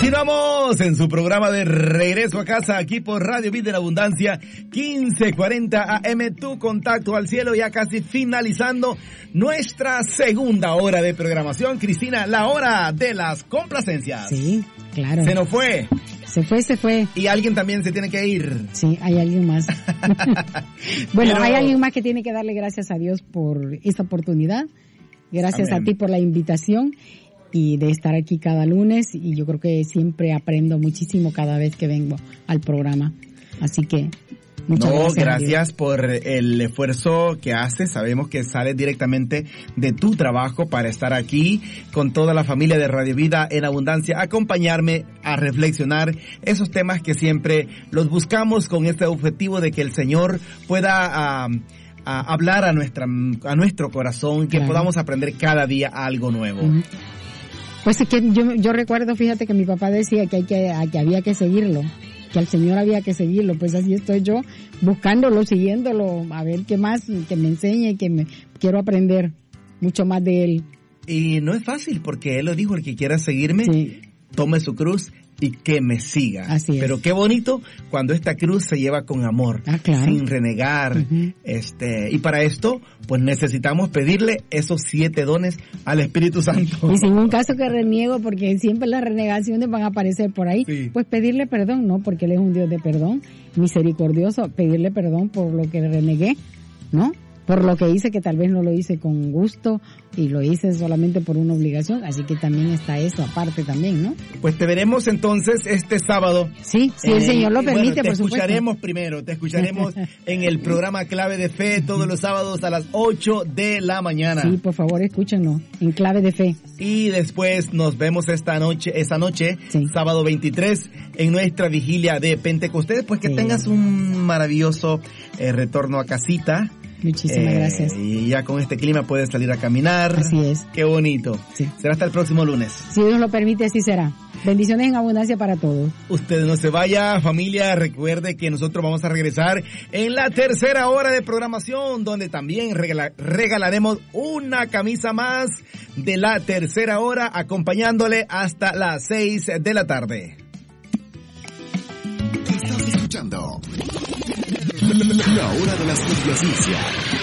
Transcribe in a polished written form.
Continuamos en su programa de Regreso a Casa, aquí por Radio Vida en Abundancia, 1540 AM, tu contacto al cielo, ya casi finalizando nuestra segunda hora de programación. Cristina, la hora de las complacencias. Sí, claro. Se nos fue. Se fue. Y alguien también se tiene que ir. Sí, hay alguien más. Bueno, Pero... hay alguien más que tiene que darle gracias a Dios por esta oportunidad. Gracias Amén. A ti por la invitación y de estar aquí cada lunes, y yo creo que siempre aprendo muchísimo cada vez que vengo al programa. Así que muchas gracias por el esfuerzo que haces. Sabemos que sales directamente de tu trabajo para estar aquí con toda la familia de Radio Vida en Abundancia, acompañarme a reflexionar esos temas que siempre los buscamos con este objetivo de que el Señor pueda a hablar a nuestro corazón, que podamos aprender cada día algo nuevo. Uh-huh. Pues es que yo recuerdo, fíjate que mi papá decía que había que seguirlo, que al Señor había que seguirlo. Pues así estoy yo, buscándolo, siguiéndolo, a ver qué más, que me enseñe, quiero aprender mucho más de Él. Y no es fácil, porque Él lo dijo: el que quiera seguirme, sí, tome su cruz y que me siga. Así es. Pero qué bonito cuando esta cruz se lleva con amor, claro, sin renegar. Uh-huh. Y para esto, pues necesitamos pedirle esos 7 dones al Espíritu Santo. Y sin un caso que reniego, porque siempre las renegaciones van a aparecer por ahí, sí, pues pedirle perdón, ¿no? Porque Él es un Dios de perdón, misericordioso, pedirle perdón por lo que renegué, ¿no? Por lo que hice, que tal vez no lo hice con gusto y lo hice solamente por una obligación, así que también está eso aparte también, ¿no? Pues te veremos entonces este sábado. Sí, si el Señor lo permite, por supuesto. Te escucharemos en el programa Clave de Fe todos los sábados a las 8 de la mañana. Sí, por favor, escúchenlo, en Clave de Fe. Y después nos vemos esa noche, sí, sábado 23, en nuestra vigilia de Pentecostés. Pues que sí, tengas un maravilloso retorno a casita. Muchísimas gracias. Y ya con este clima puedes salir a caminar. Así es. Qué bonito. Sí. Será hasta el próximo lunes. Si Dios lo permite, así será. Bendiciones en abundancia para todos. Usted no se vaya, familia. Recuerde que nosotros vamos a regresar en la tercera hora de programación, donde también regalaremos una camisa más de la tercera hora, acompañándole hasta las 6 de la tarde. Estás escuchando La Hora de las Complacencias.